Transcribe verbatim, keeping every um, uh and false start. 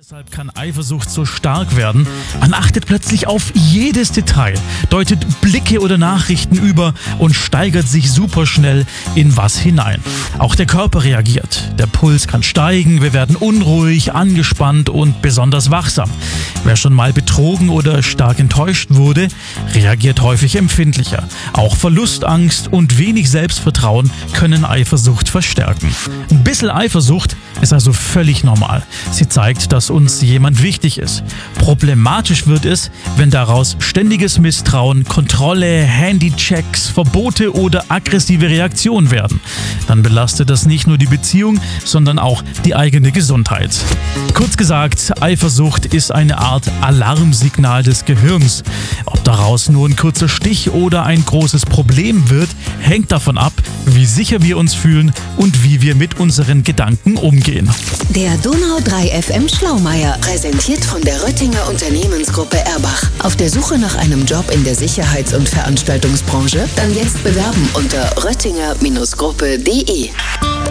Deshalb kann Eifersucht so stark werden. Man achtet plötzlich auf jedes Detail, deutet Blicke oder Nachrichten über und steigert sich superschnell in was hinein. Auch der Körper reagiert. Der Puls kann steigen, wir werden unruhig, angespannt und besonders wachsam. Wer schon mal betrogen oder stark enttäuscht wurde, reagiert häufig empfindlicher. Auch Verlustangst und wenig Selbstvertrauen können Eifersucht verstärken. Ein bisschen Eifersucht ist also völlig normal. Sie zeigt, dass uns jemand wichtig ist. Problematisch wird es, wenn daraus ständiges Misstrauen, Kontrolle, Handychecks, Verbote oder aggressive Reaktionen werden. Dann belastet das nicht nur die Beziehung, sondern auch die eigene Gesundheit. Kurz gesagt, Eifersucht ist eine Art Alarmsignal des Gehirns. Ob daraus nur ein kurzer Stich oder ein großes Problem wird, hängt davon ab, wie sicher wir uns fühlen und wie wir mit unseren Gedanken umgehen. Der Donau drei F M Schlaumeier, präsentiert von der Röttinger Unternehmensgruppe Erbach. Auf der Suche nach einem Job in der Sicherheits- und Veranstaltungsbranche? Dann jetzt bewerben unter röttinger Gruppe punkt de.